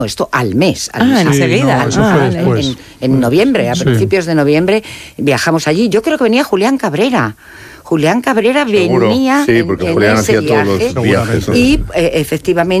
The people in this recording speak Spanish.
Esto al mes. Enseguida. En noviembre, a principios de noviembre, viajamos allí. Yo creo que venía Julián Cabrera. Julián Cabrera venía sí, porque Julián hacía todos los viajes. Y efectivamente